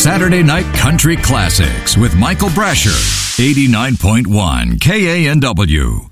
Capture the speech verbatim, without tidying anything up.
Saturday Night Country Classics with Michael Brasher. eighty-nine point one K A N W.